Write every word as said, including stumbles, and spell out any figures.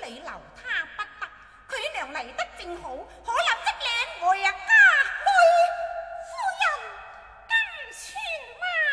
你留他不得，佢娘嚟得正好，可立即領會啊！